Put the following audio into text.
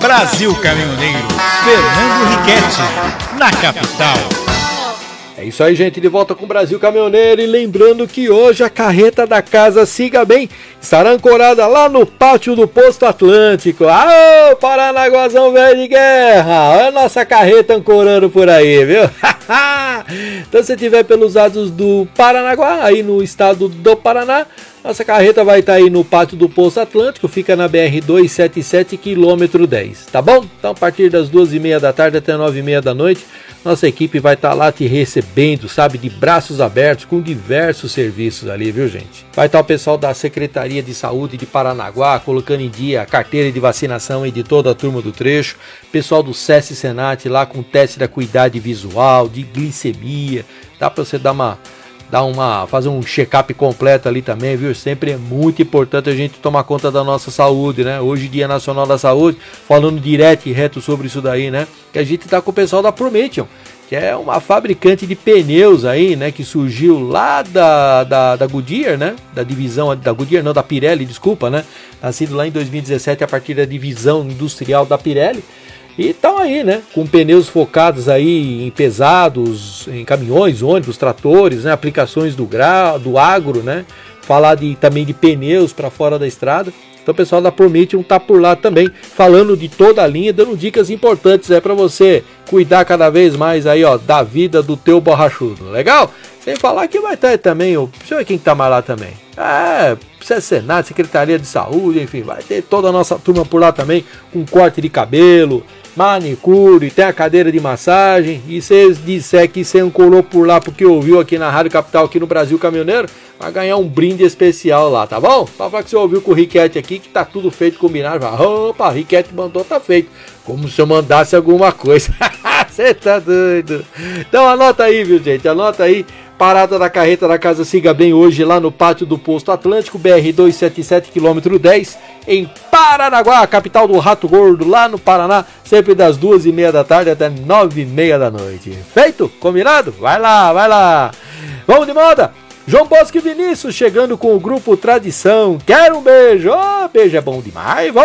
Brasil Caminhoneiro, Fernando Riquetti, na capital. É isso aí, gente, de volta com o Brasil Caminhoneiro, e lembrando que hoje a carreta da casa Siga Bem estará ancorada lá no pátio do Posto Atlântico. Aô, Paranaguazão velho de guerra, olha a nossa carreta ancorando por aí, viu? Então, se estiver pelos lados do Paranaguá, aí no estado do Paraná, nossa carreta vai estar aí no pátio do Posto Atlântico, fica na BR-277, quilômetro 10, tá bom? Então, a partir das 2h30 da tarde até 9h30 da noite, nossa equipe vai estar lá te recebendo, sabe, de braços abertos, com diversos serviços ali, viu, gente? Vai estar o pessoal da Secretaria de Saúde de Paranaguá, colocando em dia a carteira de vacinação e de toda a turma do trecho. Pessoal do SESC Senat lá com teste da acuidade visual, de glicemia. Dá para você fazer um check-up completo ali também, viu? Sempre é muito importante a gente tomar conta da nossa saúde, né? Hoje, Dia Nacional da Saúde, falando direto e reto sobre isso daí, né? Que a gente tá com o pessoal da Prometion, que é uma fabricante de pneus aí, né? Que surgiu lá da Goodyear, né? Da divisão da Goodyear, não, da Pirelli, desculpa, né? Nascido lá em 2017 a partir da divisão industrial da Pirelli. E estão aí, né, com pneus focados aí em pesados, em caminhões, ônibus, tratores, né, aplicações do agro, né, falar também de pneus para fora da estrada. Então o pessoal da Prometion tá por lá também, falando de toda a linha, dando dicas importantes para você cuidar cada vez mais aí, ó, da vida do teu borrachudo, legal? Sem falar que vai estar também, deixa eu ver quem tá mais lá também. Senat, Secretaria de Saúde, enfim, vai ter toda a nossa turma por lá também, com corte de cabelo, manicure, tem a cadeira de massagem. E se disser que você ancorou por lá porque ouviu aqui na Rádio Capital, aqui no Brasil Caminhoneiro, vai ganhar um brinde especial lá, tá bom? Pra falar que você ouviu com o Riquetti aqui, que tá tudo feito, combinado. Opa, Riquetti mandou, tá feito. Como se eu mandasse alguma coisa. Você tá doido. Então anota aí, viu, gente? Anota aí. Parada da carreta da casa Siga Bem hoje lá no pátio do Posto Atlântico, BR-277, quilômetro 10, em Paranaguá, capital do Rato Gordo, lá no Paraná, sempre das 2h30 da tarde até 9h30 da noite. Feito? Combinado? Vai lá, vai lá. Vamos de moda? João Bosco e Vinícius chegando com o grupo Tradição. Quero um beijo. Oh, beijo é bom demais. Vamos.